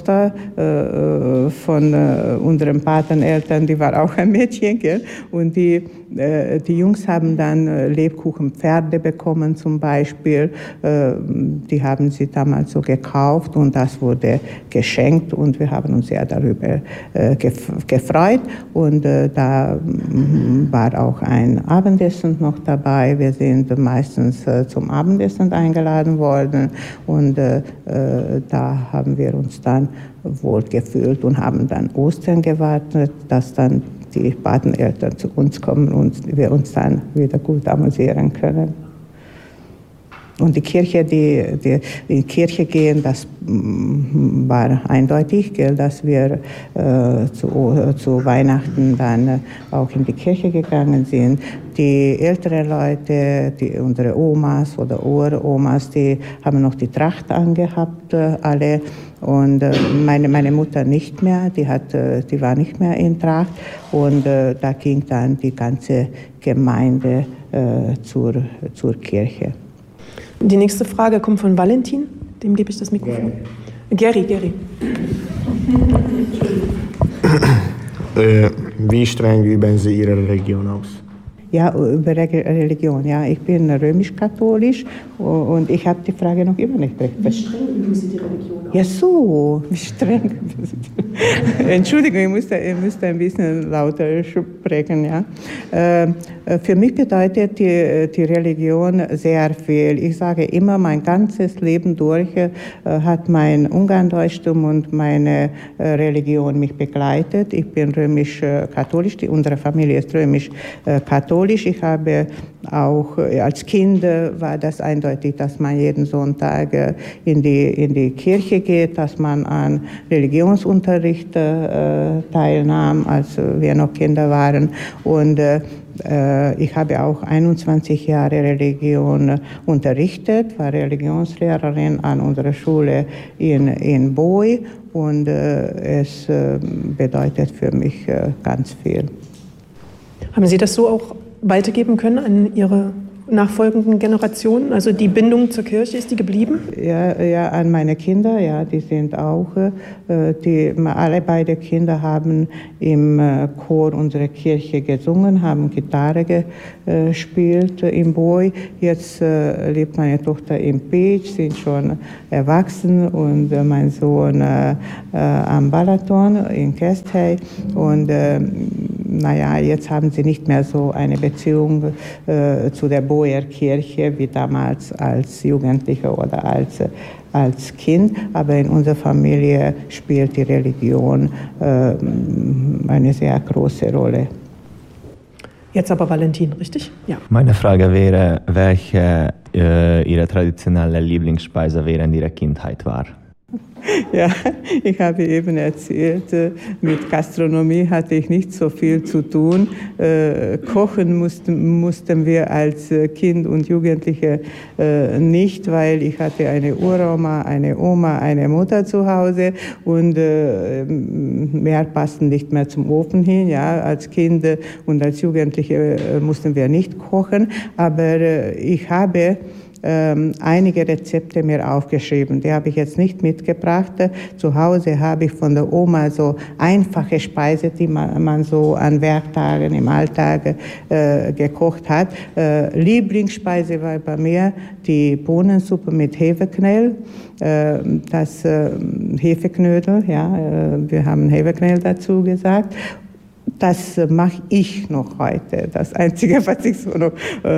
von unseren Pateneltern, die war auch ein Mädchen, gell? Und die Jungs haben dann Lebkuchenpferde bekommen zum Beispiel. Die haben sie damals so gekauft und das wurde geschenkt und wir haben uns sehr darüber gefreut. Und da war auch ein Abendessen noch dabei. Wir sind meistens zum Abendessen eingeladen worden und da haben wir uns dann wohl gefühlt und haben dann Ostern gewartet, dass dann die Pateneltern zu uns kommen und wir uns dann wieder gut amüsieren können. Und die Kirche gehen, das war eindeutig, gell, dass wir zu Weihnachten dann auch in die Kirche gegangen sind. Die älteren Leute, unsere Omas oder Uromas, die haben noch die Tracht angehabt, alle. Und meine Mutter nicht mehr, die war nicht mehr in Tracht. Und da ging dann die ganze Gemeinde zur Kirche. Die nächste Frage kommt von Valentin. Dem gebe ich das Mikrofon. Gary. Wie streng üben Sie Ihre Religion aus? Ja, über Religion. Ja, ich bin römisch-katholisch und ich habe die Frage noch immer nicht verstanden. Wie streng üben Sie die Religion aus? Ja, so, wie streng. Entschuldigung, ich müsste ein bisschen lauter sprechen. Ja. Für mich bedeutet die Religion sehr viel. Ich sage immer, mein ganzes Leben durch hat mein Ungarndeutschtum und meine Religion mich begleitet. Ich bin römisch-katholisch, unsere Familie ist römisch-katholisch. katholisch. Ich habe auch als Kind war das eindeutig, dass man jeden Sonntag in die Kirche geht, dass man an Religionsunterricht teilnahm, als wir noch Kinder waren. Und ich habe auch 21 Jahre Religion unterrichtet, war Religionslehrerin an unserer Schule in Boy und es bedeutet für mich ganz viel. Haben Sie das so auch weitergeben können an Ihre nachfolgenden Generationen? Also die Bindung zur Kirche, ist die geblieben? Ja, an meine Kinder, ja, die sind auch, alle beide Kinder haben im Chor unserer Kirche gesungen, haben Gitarre gespielt im Boy. Jetzt lebt meine Tochter in Pécs, sind schon erwachsen und mein Sohn am Balaton in Keszthely und jetzt haben sie nicht mehr so eine Beziehung zu der Boer Kirche wie damals als Jugendlicher oder als Kind. Aber in unserer Familie spielt die Religion eine sehr große Rolle. Jetzt aber Valentin, richtig? Ja. Meine Frage wäre, welche Ihre traditionelle Lieblingsspeise während Ihrer Kindheit war? Ja, ich habe eben erzählt, mit Gastronomie hatte ich nicht so viel zu tun. Kochen mussten wir als Kind und Jugendliche nicht, weil ich hatte eine Uroma, eine Oma, eine Mutter zu Hause und mehr passten nicht mehr zum Ofen hin. Ja, als Kind und als Jugendliche mussten wir nicht kochen, aber ich habe einige Rezepte mir aufgeschrieben. Die habe ich jetzt nicht mitgebracht. Zu Hause habe ich von der Oma so einfache Speise, die man so an Werktagen im Alltag gekocht hat. Lieblingsspeise war bei mir die Bohnensuppe mit Hefeknödel. Das Hefeknödel, ja, wir haben Hefeknödel dazu gesagt. Das mache ich noch heute. Das Einzige, was ich so noch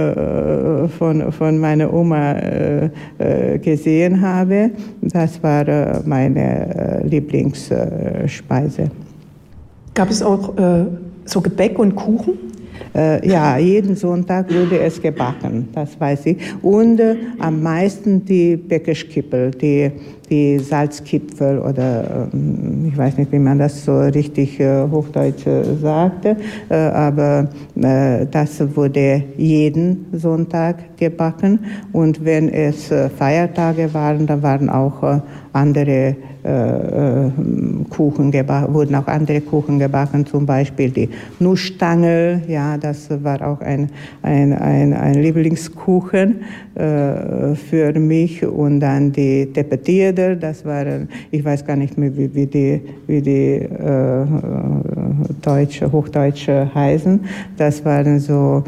von meiner Oma gesehen habe, das war meine Lieblingsspeise. Gab es auch so Gebäck und Kuchen? Ja, jeden Sonntag wurde es gebacken, das weiß ich. Und am meisten die Bäckerskippel, die Salzkipfel oder ich weiß nicht, wie man das so richtig Hochdeutsch sagte, aber das wurde jeden Sonntag gebacken. Und wenn es Feiertage waren, dann waren auch andere Kuchen wurden auch andere Kuchen gebacken, zum Beispiel die Nussstangel, ja, das war auch ein Lieblingskuchen für mich und dann die Tepetieder, das waren, ich weiß gar nicht mehr, wie die Hochdeutsche heißen, das waren so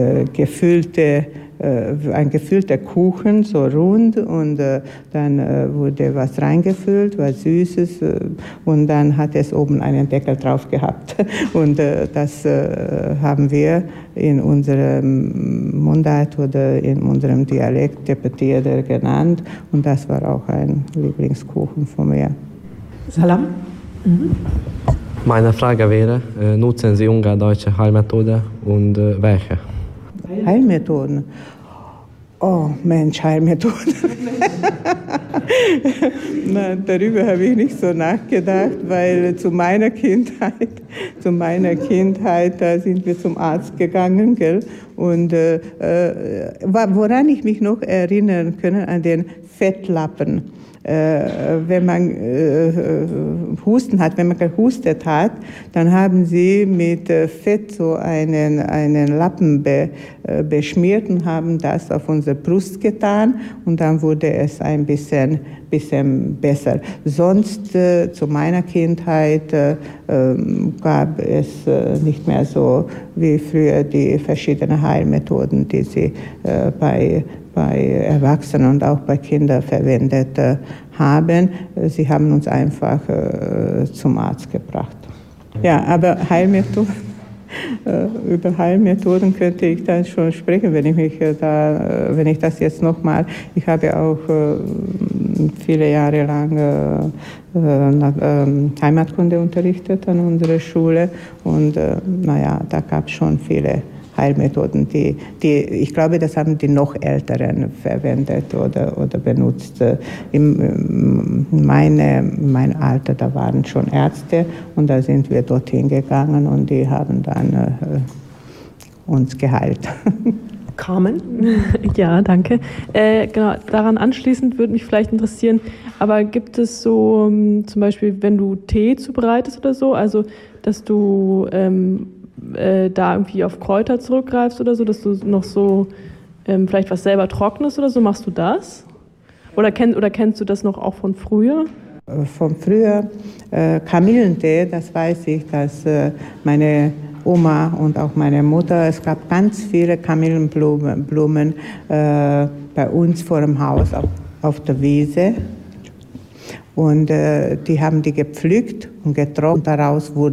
ein gefüllter Kuchen, so rund und dann wurde was reingefüllt, was Süßes und dann hat es oben einen Deckel drauf gehabt und das haben wir in unserem Mundart oder in unserem Dialekt Tepetieder genannt und das war auch ein Lieblingskuchen von mir. Salam? Mhm. Meine Frage wäre, nutzen Sie ungardeutsche Heilmethode und welche? Heilmethoden? Oh Mensch, Heilmethoden. Na, darüber habe ich nicht so nachgedacht, weil zu meiner Kindheit, da sind wir zum Arzt gegangen, gell? Und woran ich mich noch erinnern kann, an den Fettlappen. Wenn man Husten hat, wenn man gehustet hat, dann haben sie mit Fett so einen Lappen beschmiert und haben das auf unsere Brust getan und dann wurde es ein bisschen besser. Sonst zu meiner Kindheit gab es nicht mehr so wie früher die verschiedenen Heilmethoden, die sie bei Erwachsenen und auch bei Kindern verwendet haben. Sie haben uns einfach zum Arzt gebracht. Ja, aber über Heilmethoden könnte ich dann schon sprechen, wenn ich das jetzt nochmal. Ich habe auch viele Jahre lang Heimatkunde unterrichtet an unserer Schule und da gab es schon viele Heilmethoden, ich glaube, das haben die noch Älteren verwendet oder benutzt. Mein Alter, da waren schon Ärzte und da sind wir dorthin gegangen und die haben dann uns geheilt. Carmen? Ja, danke. Genau, daran anschließend würde mich vielleicht interessieren, aber gibt es so zum Beispiel, wenn du Tee zubereitest oder so, also dass du da irgendwie auf Kräuter zurückgreifst oder so, dass du noch so vielleicht was selber trocknest oder so, machst du das? Oder kennst du das noch auch von früher? Von früher Kamillentee, das weiß ich, dass meine Oma und auch meine Mutter, es gab ganz viele Kamillenblumen bei uns vor dem Haus auf der Wiese. Und die haben die gepflückt und getrocknet. Daraus wurde